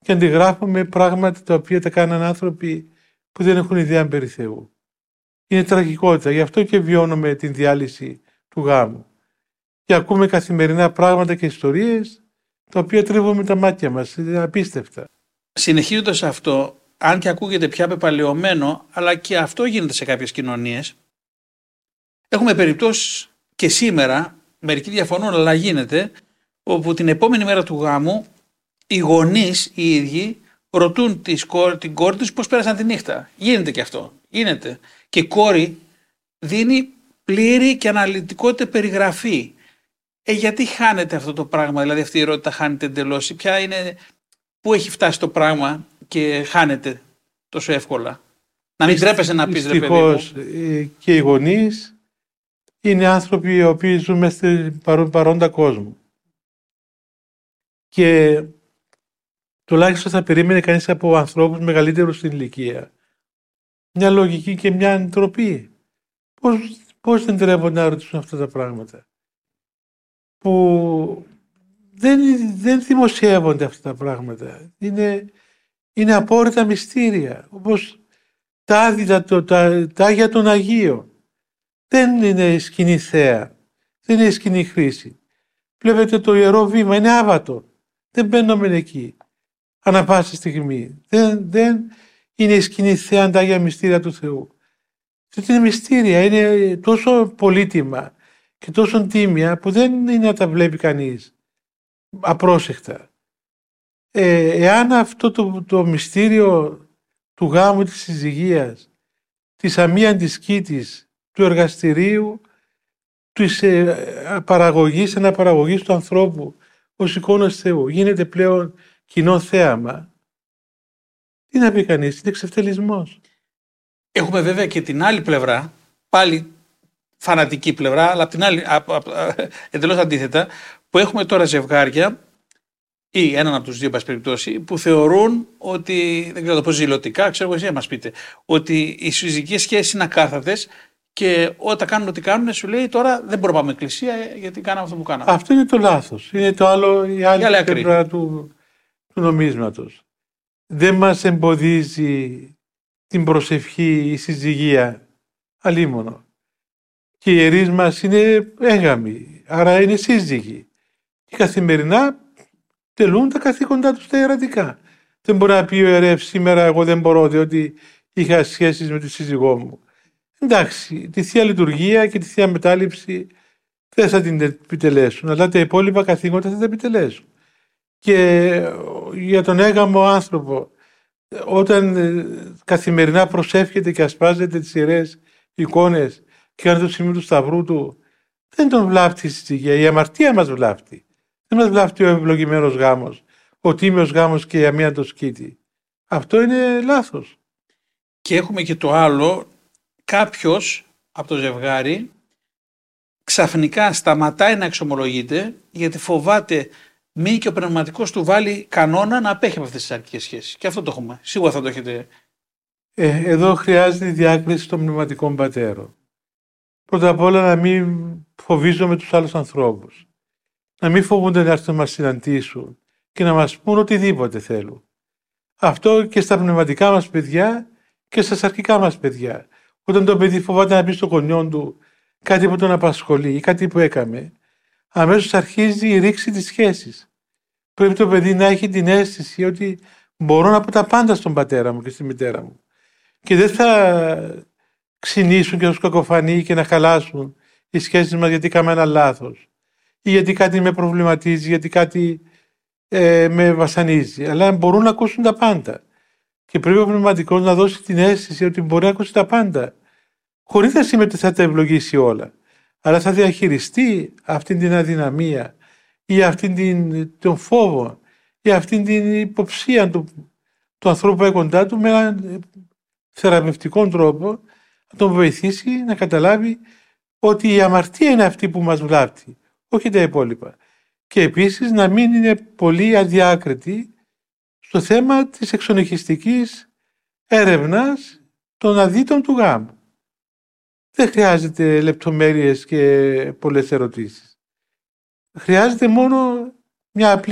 και αντιγράφουμε πράγματα τα οποία τα κάναν άνθρωποι που δεν έχουν ιδέα περί Θεού. Είναι τραγικότητα. Γι' αυτό και βιώνουμε την διάλυση του γάμου. Και ακούμε καθημερινά πράγματα και ιστορίες τα οποία τρίβουμε τα μάτια μας. Είναι απίστευτα. Συνεχίζοντας αυτό, αν και ακούγεται πια πεπαλαιωμένο, αλλά και αυτό γίνεται σε κάποιες κοινωνίες, έχουμε περιπτώσεις και σήμερα, μερικοί διαφωνούν, αλλά γίνεται, όπου την επόμενη μέρα του γάμου οι γονείς οι ίδιοι ρωτούν την κόρη τους πώς πέρασαν τη νύχτα. Γίνεται και αυτό. Γίνεται. Και η κόρη δίνει πλήρη και αναλυτικότητα περιγραφή. Γιατί χάνεται αυτό το πράγμα, δηλαδή αυτή η ερώτηση χάνεται εντελώς? Πού έχει φτάσει το πράγμα και χάνεται τόσο εύκολα? Να μην τρέπεσαι να πεις, ρε παιδί μου. Και οι γονείς είναι άνθρωποι οι οποίοι ζουν μέσα στην παρόντα κόσμο. Και τουλάχιστον θα περίμενε κανείς από ανθρώπους μεγαλύτερους στην ηλικία μια λογική και μια ντροπή. Πώς δεν τρέπονται να ρωτήσουν αυτά τα πράγματα, που δεν δημοσιεύονται αυτά τα πράγματα. Είναι απόρριτα μυστήρια, όπως τα Άγια των Αγίων. Δεν είναι σκηνή θέα, δεν είναι σκηνή χρήση. Βλέπετε το Ιερό Βήμα, είναι άβατο. Δεν μπαίνουμε εκεί ανά πάσα στιγμή. Δεν είναι η σκηνή θέα τα Άγια μυστήρια του Θεού. Αυτό είναι μυστήρια, είναι τόσο πολύτιμα και τόσο τίμια που δεν είναι να τα βλέπει κανείς απρόσεχτα. Εάν αυτό το μυστήριο του γάμου, της συζυγίας, της αμίαντης κήτης, του εργαστηρίου, της παραγωγής, αναπαραγωγής του ανθρώπου ως εικόνας Θεού γίνεται πλέον κοινό θέαμα, τι να πει κανείς, είναι εξευτελισμός. Έχουμε βέβαια και την άλλη πλευρά, πάλι φανατική πλευρά, αλλά από την άλλη εντελώς αντίθετα, που έχουμε τώρα ζευγάρια ή έναν από τους δύο περιπτώσει, που θεωρούν ότι, δεν ξέρω πώς ζηλωτικά, ξέρω εσύ να μας πείτε, ότι οι συζυγικές σχέσεις είναι ακάθαρτες και όταν κάνουν ό,τι κάνουν σου λέει τώρα δεν μπορούμε να πάμε εκκλησία γιατί κάναμε αυτό που κάναμε. Αυτό είναι το λάθος. Είναι το άλλο, η άλλη πλευρά του νομίσματος. Δεν μας εμποδίζει την προσευχή, η συζυγία, αλίμονο. Και οι ιερείς μας είναι έγαμοι, άρα είναι σύζυγοι. Και καθημερινά τελούν τα καθήκοντά τους τα ιερατικά. Δεν μπορεί να πει ο ιερεύς σήμερα εγώ δεν μπορώ διότι είχα σχέσεις με τη σύζυγό μου. Εντάξει, τη Θεία Λειτουργία και τη Θεία Μετάληψη δεν θα την επιτελέσουν, αλλά τα υπόλοιπα καθήκοντα θα τα επιτελέσουν. Και για τον έγαμο άνθρωπο, όταν καθημερινά προσεύχεται και ασπάζεται τις ιερές εικόνες και κάνει το σημείο του σταυρού του, δεν τον βλάπτει η συζυγία, η αμαρτία μας βλάπτει. Δεν μας βλάπτει ο ευλογημένος γάμος, ο τίμιος γάμος και η αμίαντος κήτη. Αυτό είναι λάθος. Και έχουμε και το άλλο, κάποιος από το ζευγάρι ξαφνικά σταματάει να εξομολογείται γιατί φοβάται μη και ο πνευματικός του βάλει κανόνα να απέχει από αυτές τις αρκικές σχέσεις. Και αυτό το έχουμε. Σίγουρα θα το έχετε. Εδώ χρειάζεται η διάκριση των πνευματικών πατέρων. Πρώτα απ' όλα να μην φοβίζουμε τους άλλους ανθρώπους. Να μην φοβούνται να έρθουν να μας συναντήσουν και να μας πούν οτιδήποτε θέλουν. Αυτό και στα πνευματικά μας παιδιά και στα σαρκικά μας παιδιά. Όταν το παιδί φοβάται να πει στο γονιό του κάτι που τον απασχολεί ή κάτι που έκαμε, αμέσως αρχίζει η ρήξη της σχέσης. Πρέπει το παιδί να έχει την αίσθηση ότι μπορώ να πω τα πάντα στον πατέρα μου και στη μητέρα μου. Και δεν θα ξυνήσουν και να τους κακοφανεί και να χαλάσουν οι σχέσεις μας γιατί κάνουμε ένα λάθος. Ή γιατί κάτι με προβληματίζει, γιατί κάτι με βασανίζει. Αλλά μπορούν να ακούσουν τα πάντα. Και πρέπει ο πνευματικός να δώσει την αίσθηση ότι μπορεί να ακούσει τα πάντα. Χωρίς να σημαίνει ότι θα τα ευλογήσει όλα. Αλλά θα διαχειριστεί αυτήν την αδυναμία ή αυτήν τον φόβο ή αυτήν την υποψία του ανθρώπου κοντά του με έναν θεραπευτικό τρόπο να τον βοηθήσει να καταλάβει ότι η αμαρτία είναι αυτή που μας βλάπτει, όχι τα υπόλοιπα. Και επίσης να μην είναι πολύ αδιάκριτη στο θέμα της εξονυχιστικής έρευνας των αδίτων του γάμου. Δεν χρειάζεται λεπτομέρειες και πολλές ερωτήσεις. Χρειάζεται μόνο μια απλή